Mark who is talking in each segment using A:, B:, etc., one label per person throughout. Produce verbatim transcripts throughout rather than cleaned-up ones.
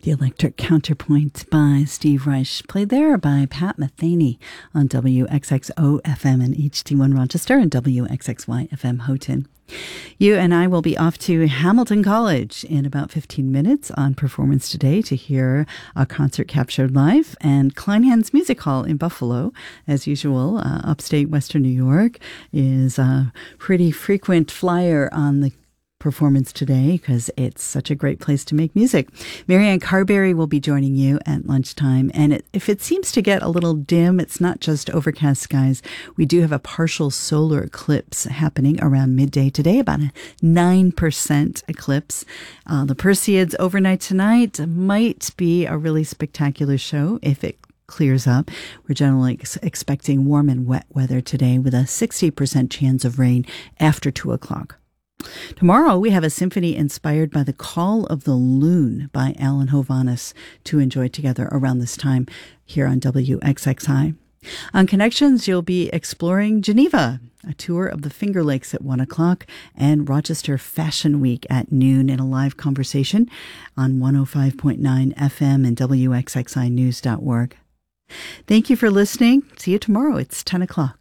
A: The Electric Counterpoint by Steve Reich, played there by Pat Metheny on W X X O F M and H D one Rochester and W X X Y F M Houghton. You and I will be off to Hamilton College in about fifteen minutes on Performance Today to hear a concert captured live, and Kleinhans Music Hall in Buffalo, as usual, uh, upstate Western New York, is a pretty frequent flyer on the Performance Today because it's such a great place to make music. Marianne Carberry will be joining you at lunchtime, and it, if it seems to get a little dim, it's not just overcast skies. We do have a partial solar eclipse happening around midday today, about a nine percent eclipse. Uh, the Perseids overnight tonight might be a really spectacular show if it clears up. We're generally ex- expecting warm and wet weather today with a sixty percent chance of rain after two o'clock. Tomorrow, we have a symphony inspired by The Call of the Loon by Alan Hovhaness to enjoy together around this time here on W X X I. On Connections, you'll be exploring Geneva, a tour of the Finger Lakes at one o'clock, and Rochester Fashion Week at noon in a live conversation on one oh five point nine F M and W X X I news dot org. Thank you for listening. See you tomorrow. It's ten o'clock.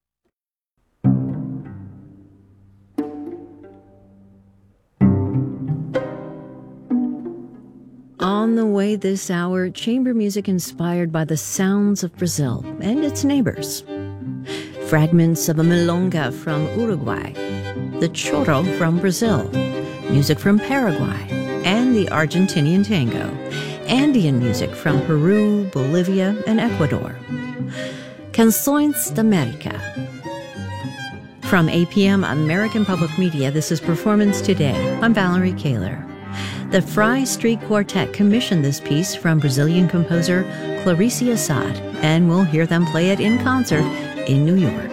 B: On the way this hour, chamber music inspired by the sounds of Brazil and its neighbors. Fragments of a milonga from Uruguay, the choro from Brazil, music from Paraguay, and the Argentinian tango, Andean music from Peru, Bolivia, and Ecuador. Canções da América. From A P M American Public Media, this is Performance Today. I'm Valerie Kaler. The Fry Street Quartet commissioned this piece from Brazilian composer Clarice Assad, and we'll hear them play it in concert in New York.